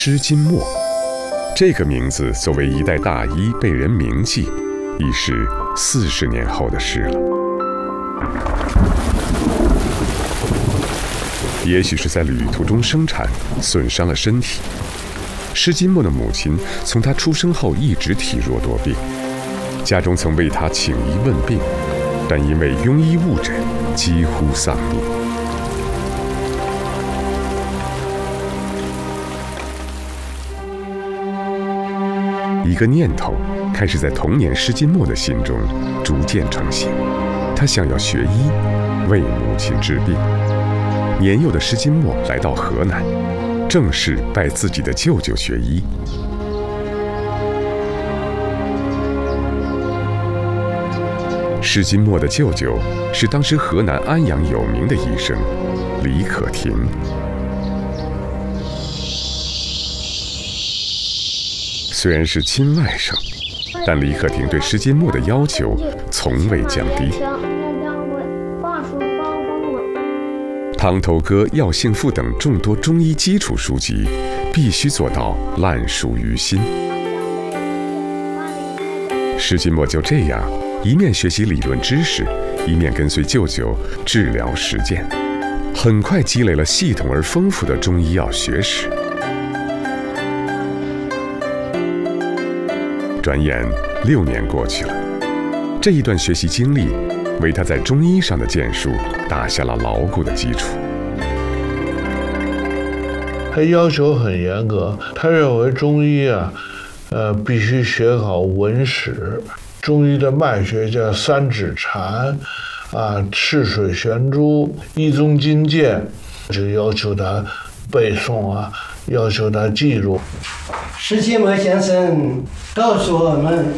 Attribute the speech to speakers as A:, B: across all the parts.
A: 施金墨这个名字作为一代大医被人铭记，已是40年后的事了。也许是在旅途中生产，损伤了身体。施金墨的母亲从他出生后一直体弱多病，家中曾为他请医问病，但因为庸医误诊，几乎丧命。一个念头开始在童年施金墨的心中逐渐成型，他想要学医，为母亲治病。年幼的施金墨来到河南，正式拜自己的舅舅学医。施金墨的舅舅是当时河南安阳有名的医生李可庭。虽然是亲外甥，但李可庭对施金墨的要求从未降低。汤头歌、药性赋等众多中医基础书籍，必须做到烂熟于心。施金墨就这样一面学习理论知识，一面跟随舅舅治疗实践，很快积累了系统而丰富的中医药学识。转眼6年过去了，这一段学习经历为他在中医上的建树打下了牢固的基础。
B: 他要求很严格，他认为中医必须学好文史。中医的脉学叫三指禅，赤水悬珠、一宗金鉴，就要求他背诵要求他记录。
C: 施金墨先生告诉我们，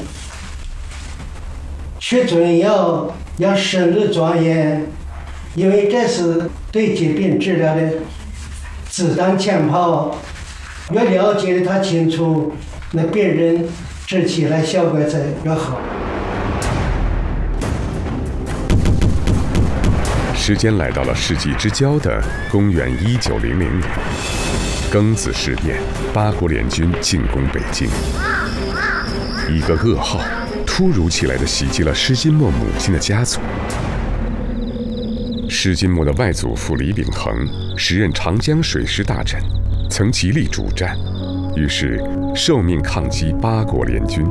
C: 学中药要深入钻研，因为这是对疾病治疗的子弹枪炮，越了解他清楚，那病人治起来效果才越好。
A: 时间来到了世纪之交的公元1900年，庚子事变，八国联军进攻北京。一个噩耗突如其来地袭击了施金墨母亲的家族。施金墨的外祖父李秉衡时任长江水师大臣，曾极力主战，于是受命抗击八国联军。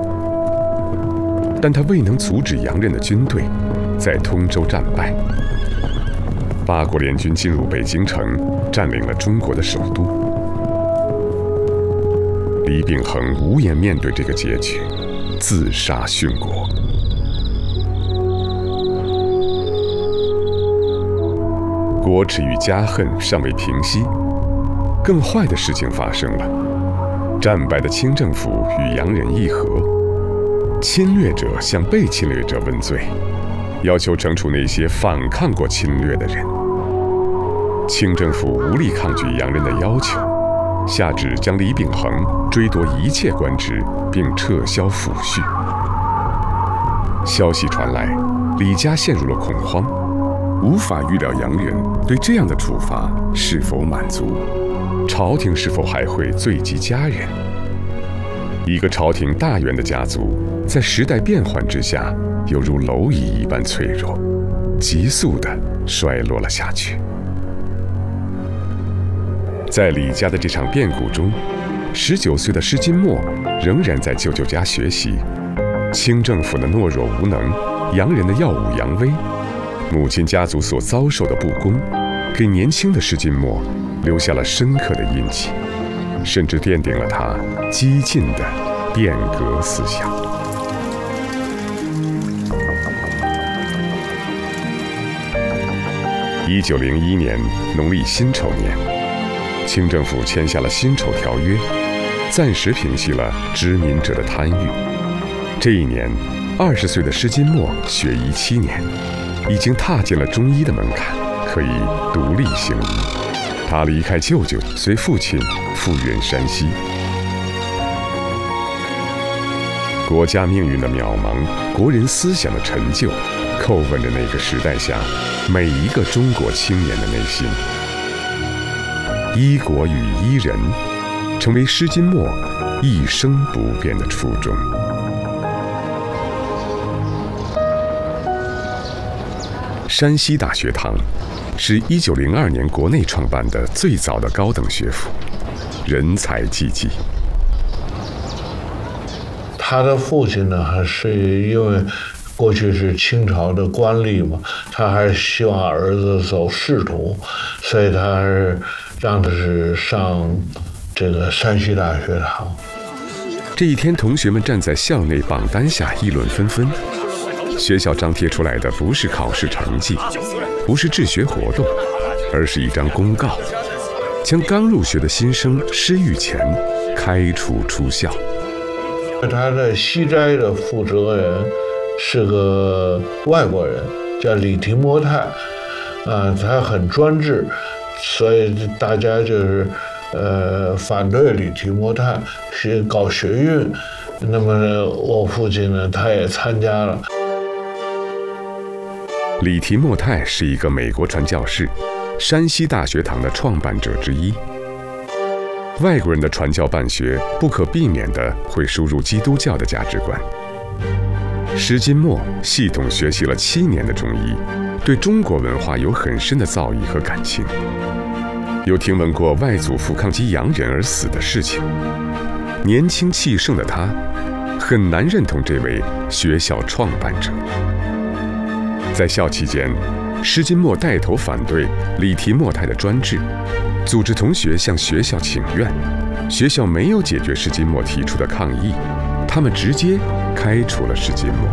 A: 但他未能阻止洋人的军队，在通州战败。八国联军进入北京城，占领了中国的首都。李秉衡无颜面对这个结局，自杀殉国。国耻与家恨尚未平息，更坏的事情发生了。战败的清政府与洋人议和，侵略者向被侵略者问罪，要求惩处那些反抗过侵略的人。清政府无力抗拒洋人的要求，下旨将李秉衡追夺一切官职，并撤销抚恤。消息传来，李家陷入了恐慌，无法预料洋人对这样的处罚是否满足，朝廷是否还会罪及家人。一个朝廷大员的家族，在时代变幻之下，犹如蝼蚁一般脆弱，急速地衰落了下去。在李家的这场变故中，19岁的施金墨仍然在舅舅家学习。清政府的懦弱无能，洋人的耀武扬威，母亲家族所遭受的不公，给年轻的施金墨留下了深刻的印记，甚至奠定了他激进的变革思想。1901年农历辛丑年，清政府签下了辛丑条约，暂时平息了殖民者的贪欲。这一年，20岁的施金墨学医7年，已经踏进了中医的门槛，可以独立行医。他离开舅舅，随父亲复原山西。国家命运的渺茫，国人思想的陈旧，叩问着那个时代下每一个中国青年的内心。医国与医人， 成为施金墨一生不变的初衷。山西大学堂是1902年国内创办的最早的高等学府，人才济济。
B: 他的父亲呢，还是因为过去是清朝的官吏嘛，他还是希望儿子走仕途，所以他还是让他是上这个山西大学堂。
A: 这一天，同学们站在校内榜单下议论纷纷。学校张贴出来的不是考试成绩，不是治学活动，而是一张公告，将刚入学的新生施玉乾开除出校。
B: 他的西斋的负责人是个外国人，叫李提莫泰，他很专制，所以大家就是反对李提莫泰是搞学运。那么我父亲呢，他也参加了。
A: 李提莫泰是一个美国传教士，山西大学堂的创办者之一。外国人的传教办学不可避免地会输入基督教的价值观。施金墨系统学习了7年的中医，对中国文化有很深的造诣和感情，有听闻过外祖父抗击洋人而死的事情。年轻气盛的他很难认同这位学校创办者。在校期间，施金墨带头反对李提莫泰的专制，组织同学向学校请愿。学校没有解决施金墨提出的抗议，他们直接开除了施金墨。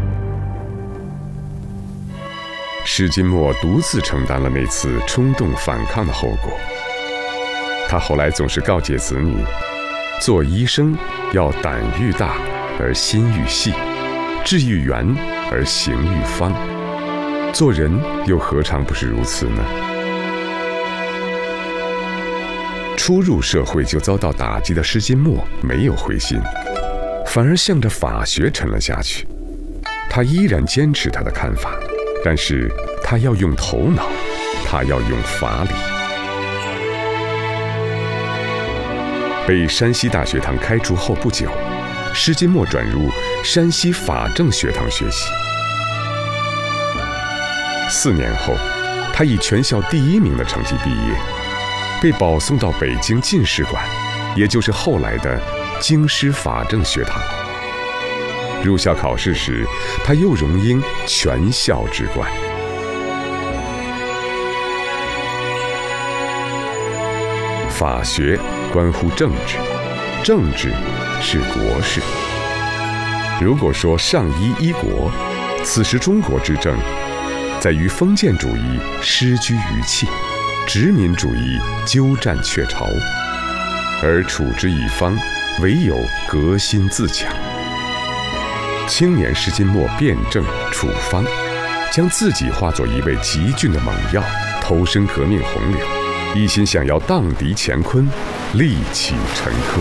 A: 施金墨独自承担了那次冲动反抗的后果。他后来总是告诫子女，做医生要胆愈大而心愈细，志愈圆而行愈方。做人又何尝不是如此呢？初入社会就遭到打击的施金墨没有灰心，反而向着法学沉了下去。他依然坚持他的看法，但是他要用头脑，他要用法理。被山西大学堂开除后不久，施金墨转入山西法政学堂学习。4年后，他以全校第1名的成绩毕业，被保送到北京进士馆，也就是后来的京师法政学堂。入校考试时，他又荣膺全校之冠。法学关乎政治，政治是国事。如果说上医医国，此时中国之政在于封建主义失居于弃，殖民主义鸠占鹊巢，而处之以方，唯有革新自强。青年施金墨辩证处方，将自己化作一味极峻的猛药，投身革命洪流，一心想要荡涤乾坤，力启陈珂。